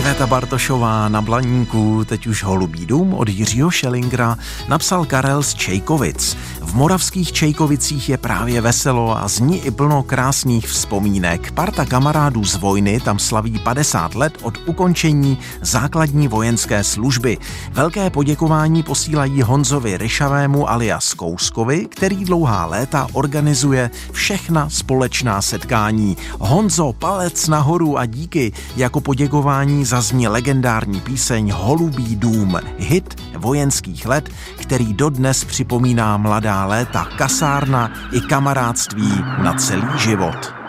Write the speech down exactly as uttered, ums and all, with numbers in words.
Iveta Bartošová na Blaníku, teď už Holubý dům od Jiřího Schellingra, napsal Karel z Čejkovic. V moravských Čejkovicích je právě veselo a z ní i plno krásných vzpomínek. Parta kamarádů z vojny tam slaví padesát let od ukončení základní vojenské služby. Velké poděkování posílají Honzovi Ryšavému alias Kouskovi, který dlouhá léta organizuje všechna společná setkání. Honzo, palec nahoru a díky. Jako poděkování zazní legendární píseň Holubý dům, hit vojenských let, který dodnes připomíná mladá léta, kasárna i kamarádství na celý život.